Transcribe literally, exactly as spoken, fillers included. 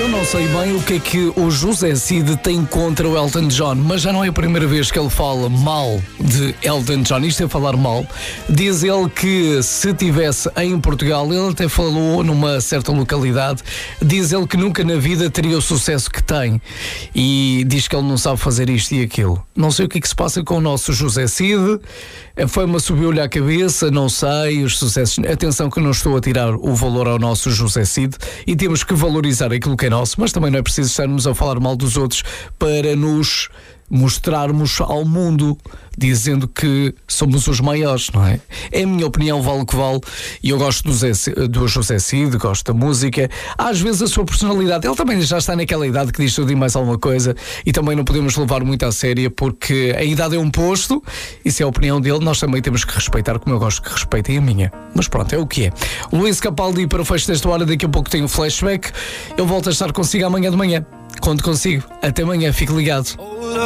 Eu não sei bem o que é que o José Cid tem contra o Elton John, mas já não é a primeira vez que ele fala mal de Elton John. Isto é falar mal. Diz ele que se estivesse em Portugal, ele até falou numa certa localidade, diz ele que nunca na vida teria o sucesso que tem e diz que ele não sabe fazer isto e aquilo. Não sei o que é que se passa com o nosso José Cid. A fama subiu-lhe à cabeça, não sei, os sucessos. Atenção que eu não estou a tirar o valor ao nosso José Cid e temos que valorizar aquilo que é nosso, mas também não é preciso estarmos a falar mal dos outros para nos mostrarmos ao mundo dizendo que somos os maiores, não é? É a minha opinião, vale o que vale, e eu gosto do, Zé, do José Cid, gosto da música, às vezes a sua personalidade, ele também já está naquela idade que diz tudo e mais alguma coisa, e também não podemos levar muito a sério porque a idade é um posto, isso é a opinião dele, nós também temos que respeitar, como eu gosto que respeitem a minha, mas pronto, é o que é. Luís Capaldi para o fecho desta hora, daqui a pouco tenho um flashback, eu volto a estar consigo amanhã de manhã, quando consigo. Até amanhã, fique ligado.